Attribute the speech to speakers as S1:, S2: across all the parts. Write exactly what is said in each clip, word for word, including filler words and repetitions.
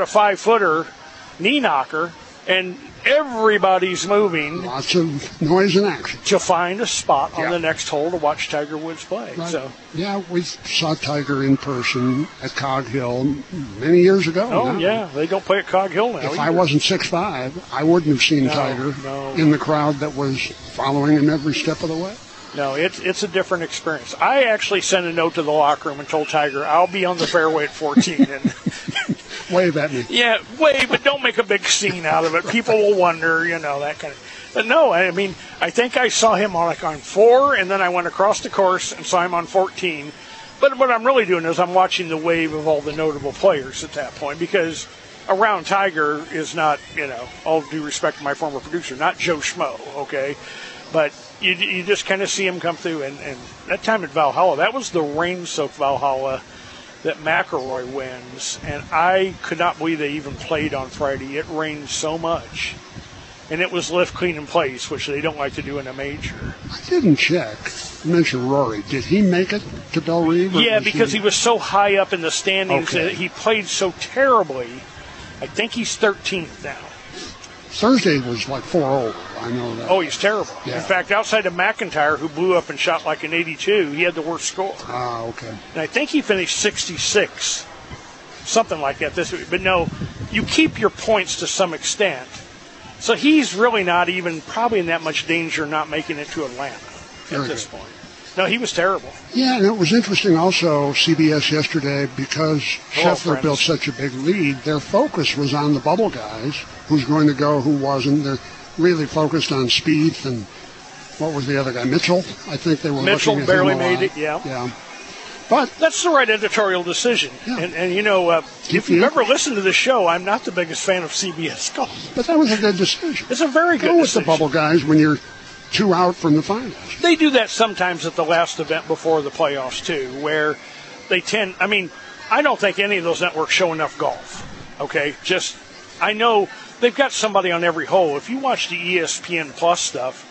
S1: a five-footer knee knocker, and everybody's moving.
S2: Lots of noise and action.
S1: To find a spot on
S2: yeah.
S1: the next hole to watch Tiger Woods play.
S2: Right.
S1: So
S2: yeah, we saw Tiger in person at Cog Hill many years ago.
S1: Oh,
S2: now.
S1: yeah. They don't play at Cog Hill now.
S2: If
S1: either.
S2: I wasn't six five, I wouldn't have seen
S1: no,
S2: Tiger
S1: no.
S2: in the crowd that was following him every step of the way.
S1: No, it's it's a different experience. I actually sent a note to the locker room and told Tiger, I'll be on the fairway at fourteen. And
S2: wave at me.
S1: Yeah, wave, but don't make a big scene out of it. People will wonder, you know, that kind of. But no, I mean, I think I saw him on like on four, and then I went across the course and saw him on fourteen. But what I'm really doing is I'm watching the wave of all the notable players at that point, because around Tiger is not, you know, all due respect to my former producer, not Joe Schmo, okay? But you you just kind of see him come through, and, and that time at Valhalla, that was the rain-soaked Valhalla that McIlroy wins, and I could not believe they even played on Friday. It rained so much, and it was lift, clean, and place, which they don't like to do in a major.
S2: I didn't check. You mentioned Rory. Did he make it to Belle Reve?
S1: Yeah, because he... he was so high up in the standings
S2: okay.
S1: that he played so terribly. I think he's thirteenth now.
S2: Thursday was like four over. I know that.
S1: Oh, he's terrible.
S2: Yeah.
S1: In fact, outside of McIntyre, who blew up and shot like an eighty-two, he had the worst score.
S2: Ah, okay.
S1: And I think he finished sixty-six, something like that this week. But no, you keep your points to some extent. So he's really not even probably in that much danger not making it to Atlanta
S2: Very
S1: at this
S2: good.
S1: point. No, he was terrible.
S2: Yeah, and it was interesting also, C B S yesterday, because
S1: Hello,
S2: Scheffler
S1: friends.
S2: built such a big lead, their focus was on the bubble guys, who's going to go, who wasn't. They're really focused on Spieth and what was the other guy, Mitchell? I think they were
S1: Mitchell
S2: looking at
S1: barely
S2: him a
S1: made
S2: lot.
S1: it, yeah.
S2: Yeah. But
S1: that's the right editorial decision.
S2: Yeah.
S1: And, and, you know, uh, if you've ever listened to the show, I'm not the biggest fan of C B S golf.
S2: But that was a good decision.
S1: It's a very good
S2: Go with
S1: decision.
S2: the bubble guys when you're two out from the finals.
S1: They do that sometimes at the last event before the playoffs, too, where they tend, I mean, I don't think any of those networks show enough golf, okay? Just, I know they've got somebody on every hole. If you watch the E S P N Plus stuff,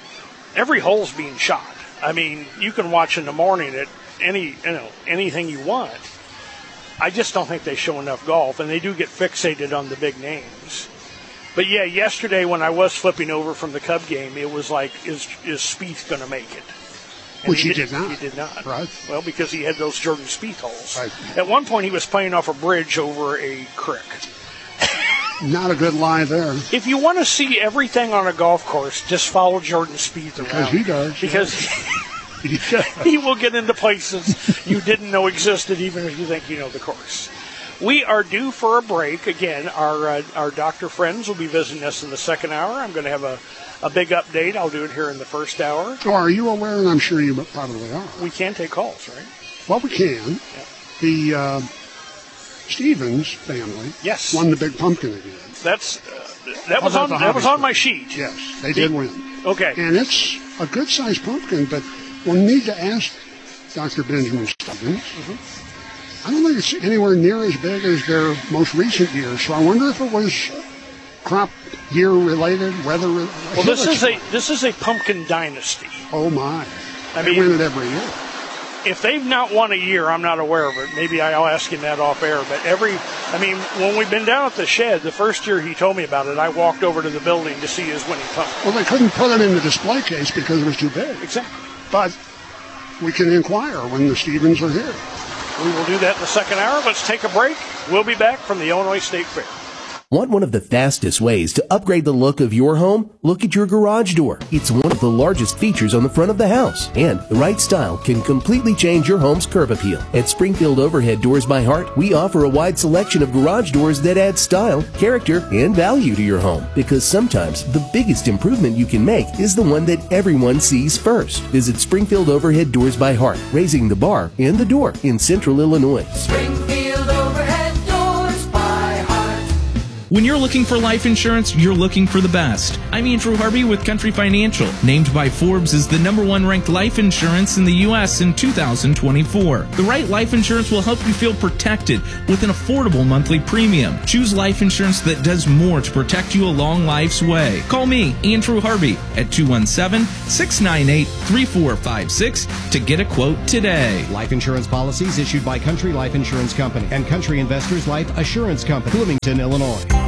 S1: every hole's being shot. I mean, you can watch in the morning at any, you know, anything you want. I just don't think they show enough golf, and they do get fixated on the big names. But, yeah, yesterday when I was flipping over from the Cub game, it was like, is is Spieth going to make it? And
S2: Which
S1: he
S2: he
S1: did,
S2: did not.
S1: He did not.
S2: Right.
S1: Well, because he had those Jordan Spieth holes.
S2: Right.
S1: At one point, he was playing off a bridge over a creek.
S2: Not a good lie there.
S1: If you want to see everything on a golf course, just follow Jordan Spieth around.
S2: Because he does.
S1: Because
S2: Yeah.
S1: he will get into places you didn't know existed, even if you think you know the course. We are due for a break. Again, our uh, our doctor friends will be visiting us in the second hour. I'm going to have a, a big update. I'll do it here in the first hour.
S2: So are you aware, and I'm sure you probably are.
S1: We can take calls, right?
S2: Well, we can.
S1: Yeah.
S2: The uh, Stevens family
S1: Yes.
S2: won the Big Pumpkin again.
S1: That's uh, that was
S2: How
S1: on
S2: about the
S1: that was
S2: hobby
S1: on my
S2: store?
S1: sheet.
S2: Yes, they did win.
S1: Okay.
S2: And it's a good-sized pumpkin, but we'll need to ask Doctor Benjamin Stevens.
S1: Mm-hmm.
S2: I don't think it's anywhere near as big as their most recent years, so I wonder if it was crop year related, weather related.
S1: Well, this is a this is a pumpkin dynasty.
S2: Oh my!
S1: I
S2: They
S1: mean,
S2: win it every year.
S1: if they've not won a year, I'm not aware of it. Maybe I'll ask him that off air. But every, I mean, when we've been down at the shed, the first year he told me about it, I walked over to the building to see his winning pumpkin.
S2: Well, they couldn't put it in the display case because it was too big.
S1: Exactly.
S2: But we can inquire when the Stevens are here.
S1: We will do that in the second hour. Let's take a break. We'll be back from the Illinois State Fair.
S3: Want one of the fastest ways to upgrade the look of your home? Look at your garage door. It's one of the largest features on the front of the house, and the right style can completely change your home's curb appeal. At Springfield Overhead Doors by Heart, we offer a wide selection of garage doors that add style, character, and value to your home, because sometimes the biggest improvement you can make is the one that everyone sees first. Visit Springfield Overhead Doors by Heart, raising the bar and the door in Central Illinois.
S4: Springfield Overhead Doors by Heart. When you're looking for life insurance, you're looking for the best. I'm Andrew Harvey with Country Financial, named by Forbes as the number one ranked life insurance in the U S in two thousand twenty-four. The right life insurance will help you feel protected with an affordable monthly premium. Choose life insurance that does more to protect you along life's way. Call me, Andrew Harvey, at two one seven, six nine eight, three four five six to get a quote today.
S5: Life insurance policies issued by Country Life Insurance Company and Country Investors Life Assurance Company, Bloomington, Illinois.